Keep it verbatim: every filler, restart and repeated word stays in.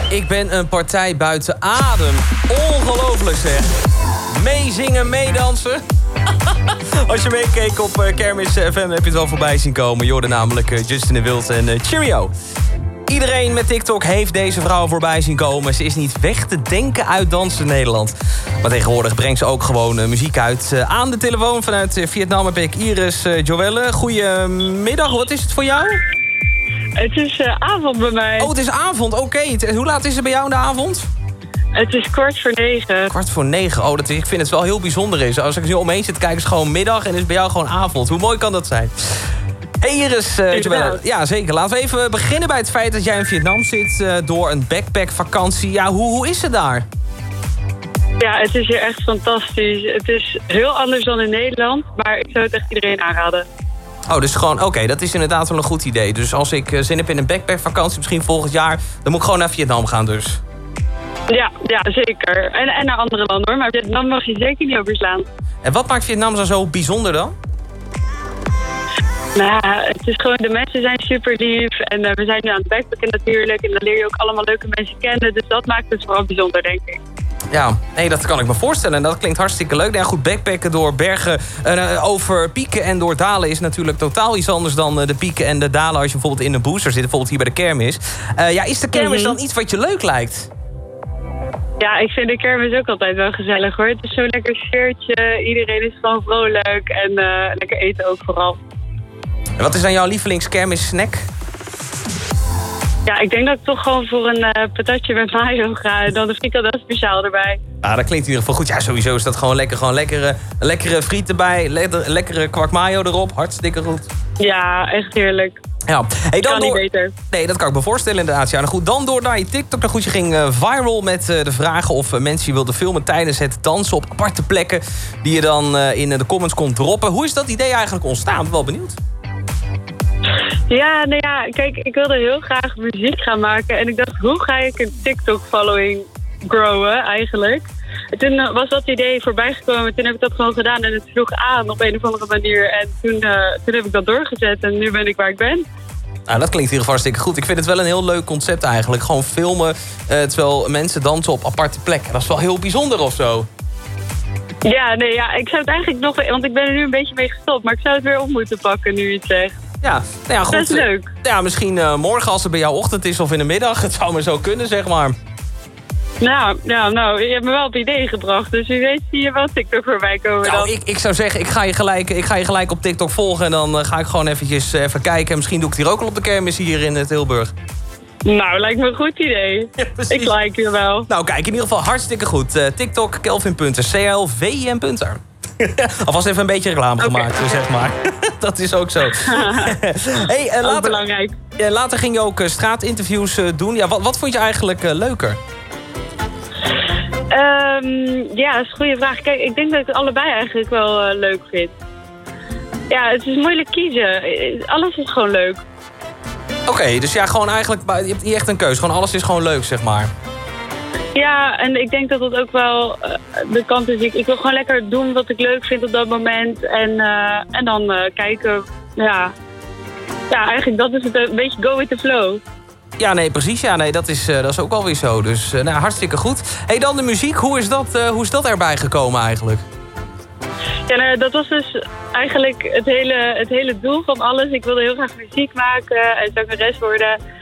Ik ben een partij buiten adem. Ongelooflijk zeg. Meezingen, meedansen. Als je meekeek op uh, Kermis F M heb je het wel voorbij zien komen. Je hoorde namelijk uh, Justin de Wild en uh, Cheerio. Iedereen met TikTok heeft deze vrouw voorbij zien komen. Ze is niet weg te denken uit dansen in Nederland. Maar tegenwoordig brengt ze ook gewoon uh, muziek uit. Uh, aan de telefoon vanuit uh, Vietnam heb ik Iris uh, Joelle. Goedemiddag, wat is het voor jou? Het is uh, avond bij mij. Oh, het is avond, oké. Okay. Hoe laat is het bij jou in de avond? Het is kwart voor negen. Kwart voor negen, oh, dat is, ik vind het wel heel bijzonder is. Als ik nu omheen zit, kijk, is het gewoon middag en is bij jou gewoon avond. Hoe mooi kan dat zijn? Hey Iris, uh, Joelle. Ja, zeker. Laten we even beginnen bij het feit dat jij in Vietnam zit uh, door een backpackvakantie. Ja, hoe, hoe is het daar? Ja, het is hier echt fantastisch. Het is heel anders dan in Nederland, maar ik zou het echt iedereen aanraden. Oh, dus gewoon, oké, okay, dat is inderdaad wel een goed idee. Dus als ik uh, zin heb in een backpackvakantie, misschien volgend jaar, dan moet ik gewoon naar Vietnam gaan dus. Ja, ja, zeker. En, en naar andere landen hoor, maar Vietnam mag je zeker niet overslaan. En wat maakt Vietnam zo, zo bijzonder dan? Nou, het is gewoon, de mensen zijn super lief en uh, we zijn nu aan het backpacken natuurlijk. En dan leer je ook allemaal leuke mensen kennen, dus dat maakt het vooral bijzonder, denk ik. Ja, nee, dat kan ik me voorstellen. En dat klinkt hartstikke leuk. Nou, goed, backpacken door bergen, uh, over pieken en door dalen is natuurlijk totaal iets anders dan uh, de pieken en de dalen als je bijvoorbeeld in een booster zit, bijvoorbeeld hier bij de kermis. Uh, ja, is de kermis dan iets wat je leuk lijkt? Ja, ik vind de kermis ook altijd wel gezellig hoor. Het is zo'n lekker sfeertje, iedereen is gewoon vrolijk en uh, lekker eten ook vooral. En wat is dan jouw lievelingskermis-snack? Ja, ik denk dat ik toch gewoon voor een uh, patatje met mayo ga en dan de frikandel speciaal erbij. Ah, dat klinkt in ieder geval goed. Ja, sowieso is dat gewoon lekker. Gewoon lekkere, lekkere friet erbij, lekkere, lekkere kwak mayo erop. Hartstikke goed. Ja, echt heerlijk. Ja. Hey, dan kan door... niet beter. Nee, dat kan ik me voorstellen inderdaad. Ja, nou goed, dan door naar je TikTok. Nou goed, je ging uh, viral met uh, de vragen of uh, mensen je wilden filmen tijdens het dansen op aparte plekken die je dan uh, in de comments kon droppen. Hoe is dat idee eigenlijk ontstaan? Ik ben wel benieuwd. Ja, nou ja, kijk, ik wilde heel graag muziek gaan maken. En ik dacht, hoe ga ik een TikTok-following growen eigenlijk? En toen was dat idee voorbij gekomen. Toen heb ik dat gewoon gedaan en het sloeg aan op een of andere manier. En toen, uh, toen heb ik dat doorgezet en nu ben ik waar ik ben. Nou, dat klinkt in ieder geval hartstikke goed. Ik vind het wel een heel leuk concept eigenlijk. Gewoon filmen uh, terwijl mensen dansen op aparte plekken. Dat is wel heel bijzonder of zo. Ja, nee, ja, ik zou het eigenlijk nog... Want ik ben er nu een beetje mee gestopt. Maar ik zou het weer op moeten pakken nu je het zegt. Ja, nou ja, goed. Dat is leuk. Ja, misschien uh, morgen als het bij jou ochtend is of in de middag. Het zou maar zo kunnen, zeg maar. Nou, nou, nou, je hebt me wel op idee gebracht. Dus wie weet zie je wel TikTok voorbij komen nou, dan. Ik, ik zou zeggen, ik ga, je gelijk, ik ga je gelijk op TikTok volgen. En dan uh, ga ik gewoon eventjes uh, even kijken. Misschien doe ik het hier ook al op de kermis hier in uh, Tilburg. Nou, lijkt me een goed idee. Ja, ik like je wel. Nou, kijk, in ieder geval hartstikke goed. Uh, TikTok, Kelvin Punter, C L V I N Punter. Alvast even een beetje reclame okay. gemaakt, zeg maar. Dat is ook zo. Hey, uh, later, belangrijk. Uh, later ging je ook uh, straatinterviews uh, doen. Ja, wat, wat vond je eigenlijk uh, leuker? Um, ja, dat is een goede vraag. Kijk, ik denk dat ik het allebei eigenlijk wel uh, leuk vind. Ja, het is moeilijk kiezen. Alles is gewoon leuk. Oké, okay, dus ja, gewoon eigenlijk, je hebt niet echt een keuze. Gewoon alles is gewoon leuk, zeg maar. Ja, en ik denk dat dat ook wel uh, de kant is. Ik, ik wil gewoon lekker doen wat ik leuk vind op dat moment. En, uh, en dan uh, kijken, ja. Ja, eigenlijk dat is het een beetje go with the flow. Ja, nee, precies. Ja, nee, dat is, uh, dat is ook alweer zo. Dus uh, nou, hartstikke goed. Hey, dan de muziek. Hoe is dat, uh, hoe is dat erbij gekomen eigenlijk? Ja, nou, dat was dus eigenlijk het hele, het hele doel van alles. Ik wilde heel graag muziek maken en zangeres worden.